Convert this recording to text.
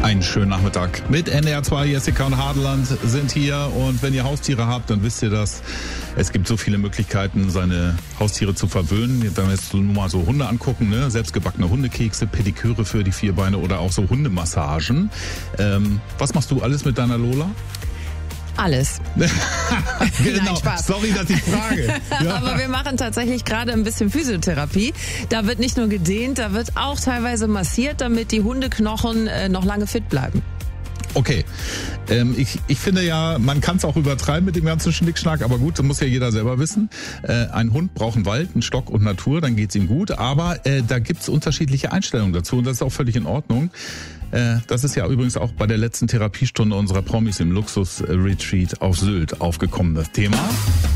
Einen schönen Nachmittag mit NDR 2. Jessica und Hadeland sind hier, und wenn ihr Haustiere habt, dann wisst ihr das. Es gibt so viele Möglichkeiten, seine Haustiere zu verwöhnen. Wenn wir jetzt nur mal so Hunde angucken, ne? Selbstgebackene Hundekekse, Pediküre für die Vierbeine oder auch so Hundemassagen. Was machst du alles mit deiner Lola? Alles. Genau, Nein, Spaß. Sorry, dass ich frage. Ja. Aber wir machen tatsächlich gerade ein bisschen Physiotherapie. Da wird nicht nur gedehnt, da wird auch teilweise massiert, damit die Hundeknochen noch lange fit bleiben. Okay, ich finde ja, man kann es auch übertreiben mit dem ganzen Schnickschnack, aber gut, das muss ja jeder selber wissen. Ein Hund braucht einen Wald, einen Stock und Natur, dann geht's ihm gut, aber da gibt's unterschiedliche Einstellungen dazu, und das ist auch völlig in Ordnung. Das ist ja übrigens auch bei der letzten Therapiestunde unserer Promis im Luxus-Retreat auf Sylt aufgekommen, das Thema.